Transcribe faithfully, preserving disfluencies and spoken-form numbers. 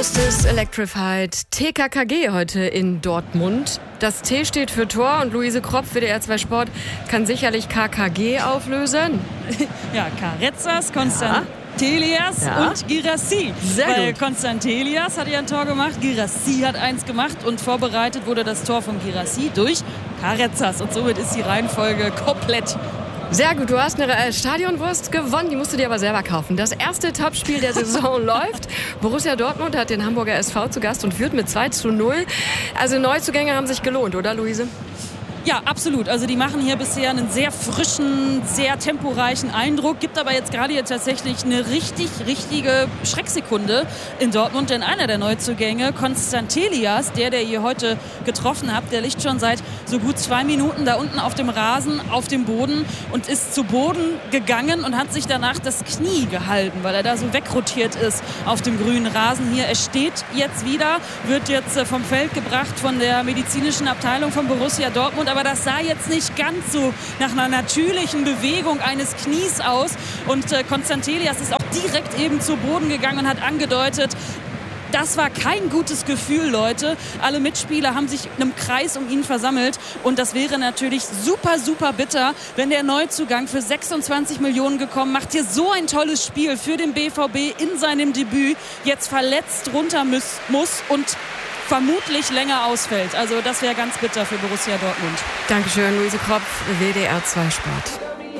Faust ist Electrified. T K K G heute in Dortmund. Das T steht für Tor und Luise Kropf, W D R zwei Sport, kann sicherlich K K G auflösen. Ja, Carrezzas, Konstant. Ja. Telias ja. und Guirassy. Sehr Weil gut. Constantelias hat ja ein Tor gemacht, Guirassy hat eins gemacht und vorbereitet wurde das Tor von Guirassy durch Carrezzas. Und somit ist die Reihenfolge komplett. Sehr gut, du hast eine äh, Stadionwurst gewonnen, die musst du dir aber selber kaufen. Das erste Topspiel der Saison läuft. Borussia Dortmund hat den Hamburger S V zu Gast und führt mit zwei zu null. Also Neuzugänge haben sich gelohnt, oder Luise? Ja, absolut. Also die machen hier bisher einen sehr frischen, sehr temporeichen Eindruck. Gibt aber jetzt gerade hier tatsächlich eine richtig, richtige Schrecksekunde in Dortmund. Denn einer der Neuzugänge, Constantelias, der, der ihr heute getroffen habt, der liegt schon seit so gut zwei Minuten da unten auf dem Rasen, auf dem Boden und ist zu Boden gegangen und hat sich danach das Knie gehalten, weil er da so wegrotiert ist auf dem grünen Rasen hier. Er steht jetzt wieder, wird jetzt vom Feld gebracht von der medizinischen Abteilung von Borussia Dortmund. Aber das sah jetzt nicht ganz so nach einer natürlichen Bewegung eines Knies aus. Und äh, Constantelias ist auch direkt eben zu Boden gegangen und hat angedeutet, das war kein gutes Gefühl, Leute. Alle Mitspieler haben sich in einem Kreis um ihn versammelt. Und das wäre natürlich super, super bitter, wenn der Neuzugang für sechsundzwanzig Millionen gekommen, macht hier so ein tolles Spiel für den B V B in seinem Debüt, jetzt verletzt runter muss, muss und vermutlich länger ausfällt. Also das wäre ganz bitter für Borussia Dortmund. Dankeschön, Luise Kropf, W D R zwei Sport.